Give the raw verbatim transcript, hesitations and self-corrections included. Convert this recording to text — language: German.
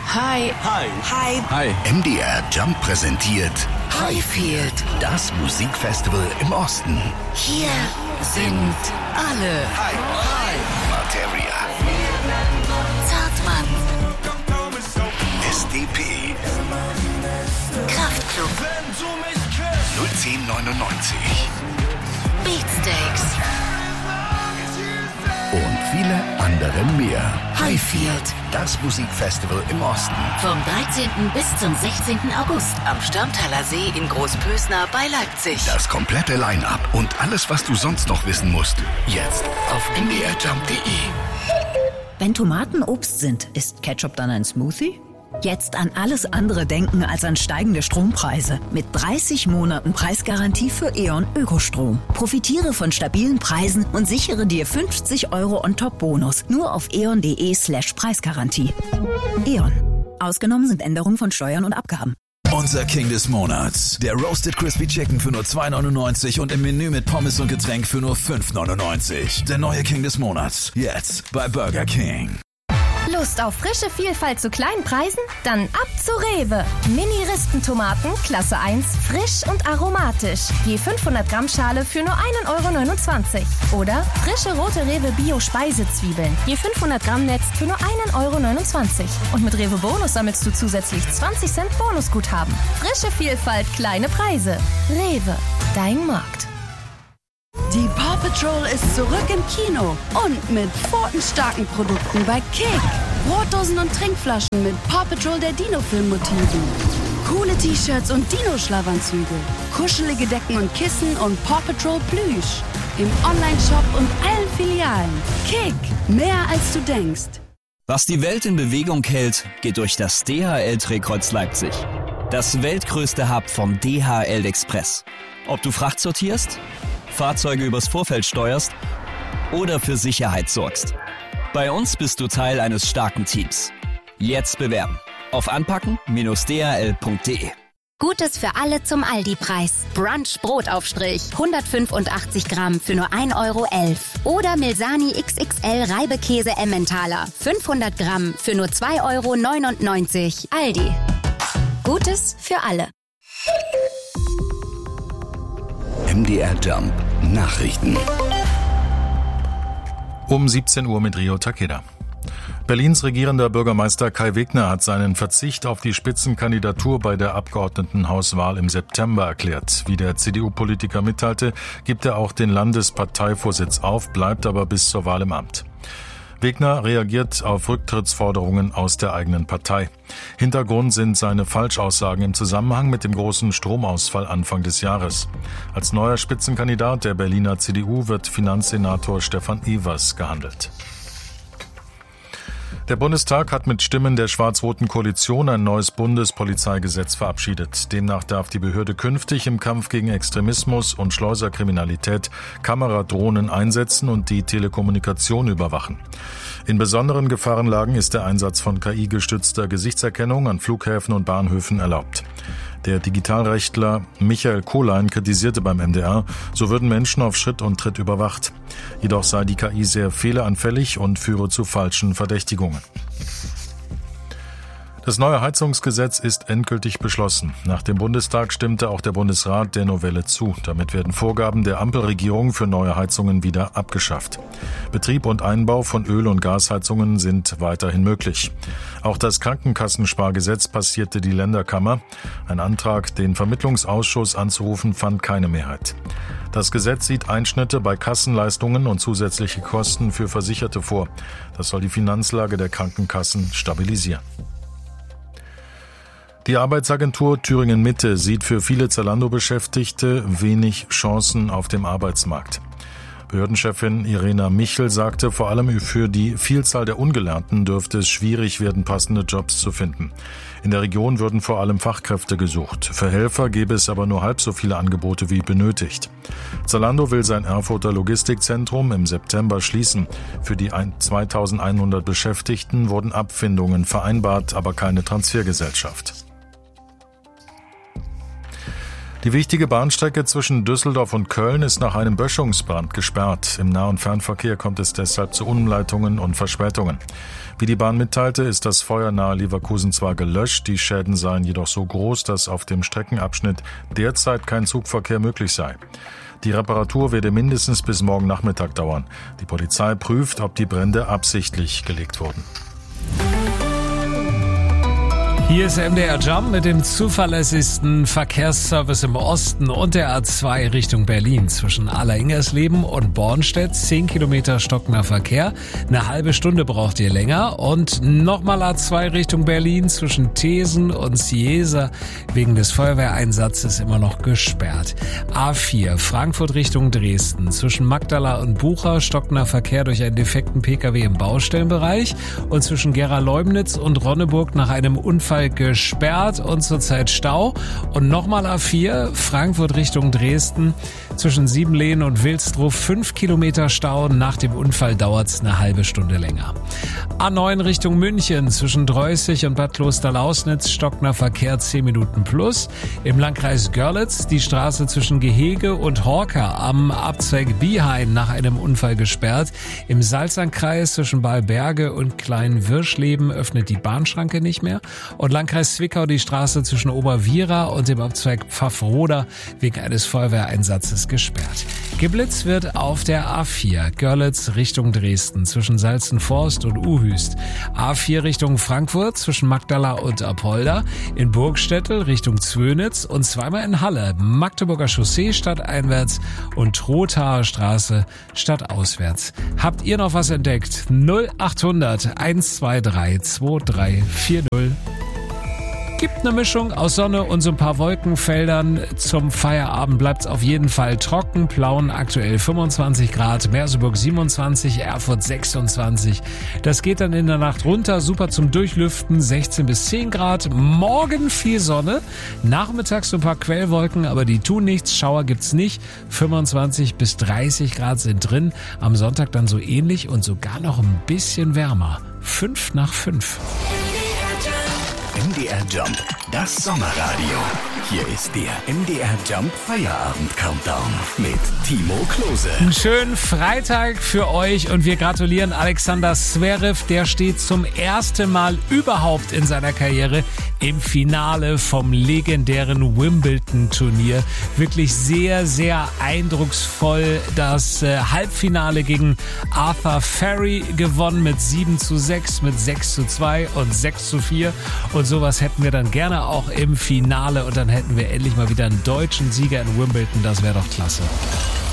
Hi. Hi. Hi. Hi. M D R Jump präsentiert Highfield, das Musikfestival im Osten. hier sind alle. Hi. Hi. Materia. Zartmann, S D P. Kraftklub, null zehn neunundneunzig. Beatsteaks, Und viele andere mehr. Highfield. Das Musikfestival im Osten. Vom dreizehnten bis zum sechzehnten August am Störmtaler See in Großpösner bei Leipzig. Das komplette Line-Up und alles, was du sonst noch wissen musst. Jetzt auf m d r jump punkt d e. Wenn Tomaten Obst sind, ist Ketchup dann ein Smoothie? Jetzt an alles andere denken als an steigende Strompreise. Mit dreißig Monaten Preisgarantie für E.ON Ökostrom. Profitiere von stabilen Preisen und sichere dir fünfzig Euro on top Bonus. Nur auf eon punkt de slash Preisgarantie. E.ON. Ausgenommen sind Änderungen von Steuern und Abgaben. Unser King des Monats. Der Roasted Crispy Chicken für nur zwei neunundneunzig und im Menü mit Pommes und Getränk für nur fünf neunundneunzig. Der neue King des Monats. Jetzt bei Burger King. Lust auf frische Vielfalt zu kleinen Preisen? Dann ab zu Rewe. Mini-Rispentomaten, Klasse eins, frisch und aromatisch. Je fünfhundert Gramm Schale für nur ein Euro neunundzwanzig. Oder frische rote Rewe Bio-Speisezwiebeln. Je fünfhundert Gramm Netz für nur ein Euro neunundzwanzig. Und mit Rewe Bonus sammelst du zusätzlich zwanzig Cent Bonusguthaben. Frische Vielfalt, kleine Preise. Rewe, dein Markt. Die Paw Patrol ist zurück im Kino und mit pfotenstarken Produkten bei Kick. Brotdosen und Trinkflaschen mit Paw Patrol der Dino-Film-Motiven. Coole T-Shirts und Dino-Schlafanzüge. Kuschelige Decken und Kissen und Paw Patrol Plüsch. Im Online-Shop und allen Filialen. Kick, mehr als du denkst. Was die Welt in Bewegung hält, geht durch das D H L-Drehkreuz Leipzig. Das weltgrößte Hub vom D H L Express. Ob du Fracht sortierst, Fahrzeuge übers Vorfeld steuerst oder für Sicherheit sorgst. Bei uns bist du Teil eines starken Teams. Jetzt bewerben auf anpacken Bindestrich d h l punkt d e. Gutes für alle zum Aldi-Preis. Brunch Brotaufstrich, hundertfünfundachtzig Gramm für nur ein Euro elf. Oder Milsani X X L Reibekäse Emmentaler, fünfhundert Gramm für nur zwei Euro neunundneunzig. Aldi. Gutes für alle. M D R Jump Nachrichten. Um siebzehn Uhr mit Rio Takeda. Berlins regierender Bürgermeister Kai Wegner hat seinen Verzicht auf die Spitzenkandidatur bei der Abgeordnetenhauswahl im September erklärt. Wie der C D U-Politiker mitteilte, gibt er auch den Landesparteivorsitz auf, bleibt aber bis zur Wahl im Amt. Wegner reagiert auf Rücktrittsforderungen aus der eigenen Partei. Hintergrund sind seine Falschaussagen im Zusammenhang mit dem großen Stromausfall Anfang des Jahres. Als neuer Spitzenkandidat der Berliner C D U wird Finanzsenator Stefan Evers gehandelt. Der Bundestag hat mit Stimmen der schwarz-roten Koalition ein neues Bundespolizeigesetz verabschiedet. Demnach darf die Behörde künftig im Kampf gegen Extremismus und Schleuserkriminalität Kameradrohnen einsetzen und die Telekommunikation überwachen. In besonderen Gefahrenlagen ist der Einsatz von K I-gestützter Gesichtserkennung an Flughäfen und Bahnhöfen erlaubt. Der Digitalrechtler Michael Kohlein kritisierte beim M D R, so würden Menschen auf Schritt und Tritt überwacht. Jedoch sei die K I sehr fehleranfällig und führe zu falschen Verdächtigungen. Das neue Heizungsgesetz ist endgültig beschlossen. Nach dem Bundestag stimmte auch der Bundesrat der Novelle zu. Damit werden Vorgaben der Ampelregierung für neue Heizungen wieder abgeschafft. Betrieb und Einbau von Öl- und Gasheizungen sind weiterhin möglich. Auch das Krankenkassenspargesetz passierte die Länderkammer. Ein Antrag, den Vermittlungsausschuss anzurufen, fand keine Mehrheit. Das Gesetz sieht Einschnitte bei Kassenleistungen und zusätzliche Kosten für Versicherte vor. Das soll die Finanzlage der Krankenkassen stabilisieren. Die Arbeitsagentur Thüringen Mitte sieht für viele Zalando-Beschäftigte wenig Chancen auf dem Arbeitsmarkt. Behördenchefin Irena Michel sagte, vor allem für die Vielzahl der Ungelernten dürfte es schwierig werden, passende Jobs zu finden. In der Region würden vor allem Fachkräfte gesucht. Für Helfer gäbe es aber nur halb so viele Angebote wie benötigt. Zalando will sein Erfurter Logistikzentrum im September schließen. Für die zweitausendeinhundert Beschäftigten wurden Abfindungen vereinbart, aber keine Transfergesellschaft. Die wichtige Bahnstrecke zwischen Düsseldorf und Köln ist nach einem Böschungsbrand gesperrt. Im Nah- und Fernverkehr kommt es deshalb zu Umleitungen und Verspätungen. Wie die Bahn mitteilte, ist das Feuer nahe Leverkusen zwar gelöscht, die Schäden seien jedoch so groß, dass auf dem Streckenabschnitt derzeit kein Zugverkehr möglich sei. Die Reparatur werde mindestens bis morgen Nachmittag dauern. Die Polizei prüft, ob die Brände absichtlich gelegt wurden. Hier ist M D R Jump mit dem zuverlässigsten Verkehrsservice im Osten und der A zwei Richtung Berlin zwischen Alleringgersleben und Bornstedt. Zehn Kilometer stockender Verkehr. Eine halbe Stunde braucht ihr länger. Und nochmal A zwei Richtung Berlin zwischen Thesen und Ciesa wegen des Feuerwehreinsatzes immer noch gesperrt. A vier Frankfurt Richtung Dresden zwischen Magdala und Bucha stockender Verkehr durch einen defekten Pkw im Baustellenbereich und zwischen Gera-Leumnitz und Ronneburg nach einem Unfall gesperrt und zurzeit Stau. Und nochmal A vier, Frankfurt Richtung Dresden, zwischen Siebenlehen und Wilsdruff, fünf Kilometer Stau. Nach dem Unfall dauert es eine halbe Stunde länger. A neun Richtung München, zwischen Dreußig und Bad Klosterlausnitz, stockender Verkehr zehn Minuten plus. Im Landkreis Görlitz die Straße zwischen Gehege und Horka am Abzweig Biehain nach einem Unfall gesperrt. Im Salzernkreis zwischen Balberge und Klein-Wirschleben öffnet die Bahnschranke nicht mehr. Und Landkreis Zwickau die Straße zwischen Oberwiera und dem Abzweig Pfaffroda wegen eines Feuerwehreinsatzes gesperrt. Geblitzt wird auf der A vier Görlitz Richtung Dresden zwischen Salzenforst und Uhüst. A vier Richtung Frankfurt zwischen Magdala und Apolda. In Burgstättel Richtung Zwönitz und zweimal in Halle. Magdeburger Chaussee stadteinwärts und Trothaer Straße stadtauswärts. Habt ihr noch was entdeckt? null achthundert eins zwei drei zwei drei vier null. Gibt eine Mischung aus Sonne und so ein paar Wolkenfeldern. Zum Feierabend bleibt es auf jeden Fall trocken. Plauen aktuell fünfundzwanzig Grad, Merseburg siebenundzwanzig, Erfurt sechsundzwanzig. Das geht dann in der Nacht runter, super zum Durchlüften, sechzehn bis zehn Grad. Morgen viel Sonne, nachmittags so ein paar Quellwolken, aber die tun nichts. Schauer gibt's nicht. fünfundzwanzig bis dreißig Grad sind drin. Am Sonntag dann so ähnlich und sogar noch ein bisschen wärmer. Fünf nach fünf. M D R Jump, das Sommerradio. Hier ist der M D R Jump Feierabend Countdown mit Timo Klose. Einen schönen Freitag für euch und wir gratulieren Alexander Zverev. Der steht zum ersten Mal überhaupt in seiner Karriere im Finale vom legendären Wimbledon-Turnier. Wirklich sehr, sehr eindrucksvoll. Das äh, Halbfinale gegen Arthur Ferry gewonnen mit sieben zu sechs, mit sechs zu zwei und sechs zu vier. Und sowas hätten wir dann gerne auch im Finale und dann hätten wir endlich mal wieder einen deutschen Sieger in Wimbledon. Das wäre doch klasse.